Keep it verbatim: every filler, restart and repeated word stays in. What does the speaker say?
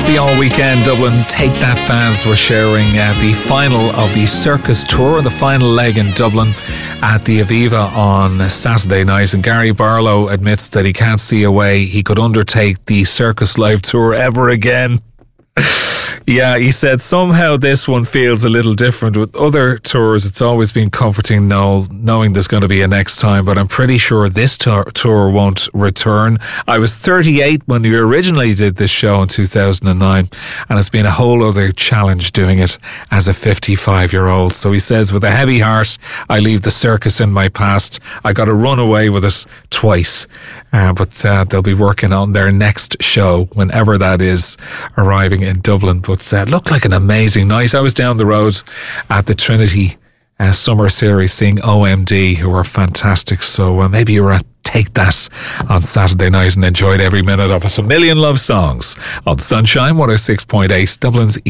the all-weekend Dublin Take That fans were sharing uh, the final of the Circus Tour, the final leg in Dublin at the Aviva on Saturday night. And Gary Barlow admits that he can't see a way he could undertake the Circus Live Tour ever again. Yeah, he said somehow this one feels a little different. With other tours, it's always been comforting, Noel, knowing there's going to be a next time, but I'm pretty sure this tour, tour won't return. I was thirty-eight when we originally did this show in two thousand nine, and it's been a whole other challenge doing it as a fifty-five-year-old. So he says, with a heavy heart, I leave the circus in my past. I got to run away with it twice. Uh, but uh, they'll be working on their next show, whenever that is, arriving in Dublin. But uh, it looked like an amazing night. I was down the road at the Trinity uh, Summer Series seeing O M D, who were fantastic. So uh, maybe you were at Take That on Saturday night and enjoyed every minute of it. A million love songs on Sunshine one oh six point eight, Dublin's